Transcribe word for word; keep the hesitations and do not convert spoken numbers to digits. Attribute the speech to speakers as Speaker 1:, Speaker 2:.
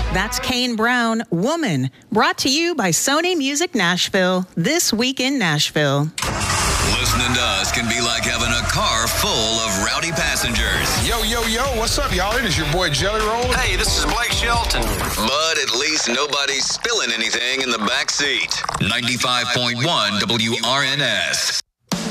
Speaker 1: That's Kane Brown, Woman, brought to you by Sony Music Nashville, this week in Nashville.
Speaker 2: Listening to us can be like having a car full of rowdy passengers.
Speaker 3: Yo, yo, yo, what's up, y'all? It is your boy Jelly Roll.
Speaker 4: Hey, this is Blake Shelton.
Speaker 2: But at least nobody's spilling anything in the back seat. ninety-five point one W R N S.